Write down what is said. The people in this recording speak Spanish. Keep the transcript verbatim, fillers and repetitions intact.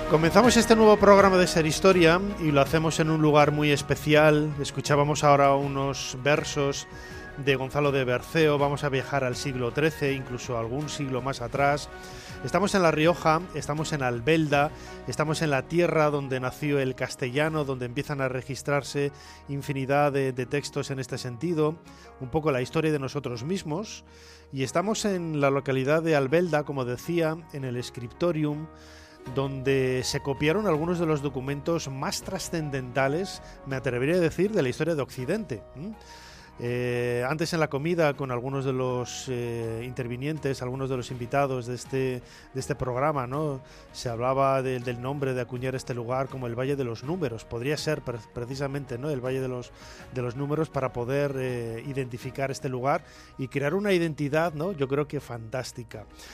Comenzamos este nuevo programa de Ser Historia y lo hacemos en un lugar muy especial. Escuchábamos ahora unos versos de Gonzalo de Berceo. Vamos a viajar al siglo trece, incluso algún siglo más atrás. Estamos en La Rioja, estamos en Albelda, estamos en la tierra donde nació el castellano, donde empiezan a registrarse infinidad de, de textos en este sentido, un poco la historia de nosotros mismos. Y estamos en la localidad de Albelda, como decía, en el Scriptorium, donde se copiaron algunos de los documentos más trascendentales, me atrevería a decir, de la historia de Occidente. ¿Mm? Eh, antes en la comida con algunos de los eh, intervinientes, algunos de los invitados de este, de este programa, ¿no? Se hablaba de, del nombre de acuñar este lugar como el Valle de los Números. Podría ser pre- precisamente, ¿no?, el Valle de los, de los Números para poder eh, identificar este lugar y crear una identidad, ¿no?, yo creo que fantástica.